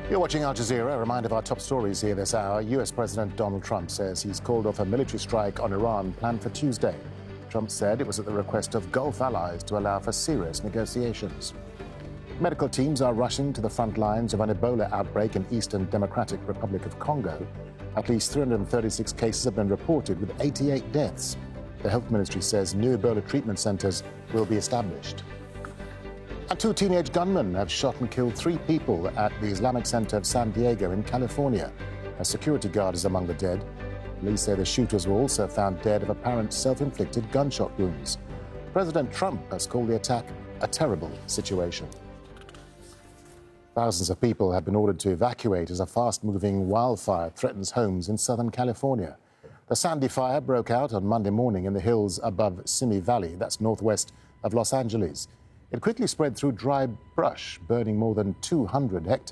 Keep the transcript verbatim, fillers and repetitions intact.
You're watching Al Jazeera. A reminder of our top stories here this hour. U S President Donald Trump says he's called off a military strike on Iran planned for Tuesday. Trump said it was at the request of Gulf allies to allow for serious negotiations. Medical teams are rushing to the front lines of an Ebola outbreak in Eastern Democratic Republic of Congo. At least three hundred thirty-six cases have been reported, with eighty-eight deaths. The health ministry says new Ebola treatment centers will be established. And two teenage gunmen have shot and killed three people at the Islamic Center of San Diego in California. A security guard is among the dead. Police say the shooters were also found dead of apparent self-inflicted gunshot wounds. President Trump has called the attack a terrible situation. Thousands of people have been ordered to evacuate as a fast-moving wildfire threatens homes in Southern California. The Sandy Fire broke out on Monday morning in the hills above Simi Valley, that's northwest of Los Angeles. It quickly spread through dry brush, burning more than two hundred hectares.